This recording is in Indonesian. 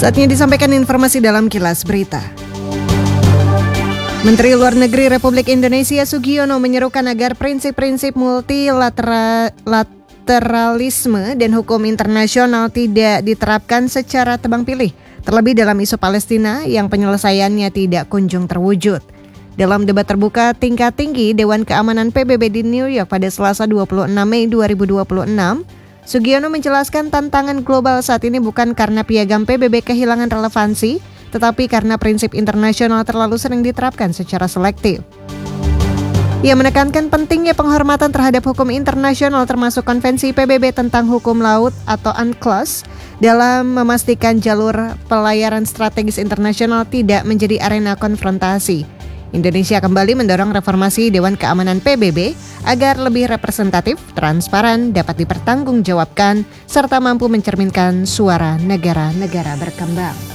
Saatnya disampaikan informasi dalam Kilas Berita. Menteri Luar Negeri Republik Indonesia Sugiono menyerukan agar prinsip-prinsip multilateralisme dan hukum internasional tidak diterapkan secara tebang pilih, terlebih dalam isu Palestina yang penyelesaiannya tidak kunjung terwujud. Dalam debat terbuka tingkat tinggi Dewan Keamanan PBB di New York pada Selasa 26 Mei 2026, Sugiono menjelaskan tantangan global saat ini bukan karena piagam PBB kehilangan relevansi, tetapi karena prinsip internasional terlalu sering diterapkan secara selektif. Ia menekankan pentingnya penghormatan terhadap hukum internasional termasuk Konvensi PBB tentang hukum laut atau UNCLOS dalam memastikan jalur pelayaran strategis internasional tidak menjadi arena konfrontasi. Indonesia kembali mendorong reformasi Dewan Keamanan PBB agar lebih representatif, transparan, dapat dipertanggungjawabkan, serta mampu mencerminkan suara negara-negara berkembang.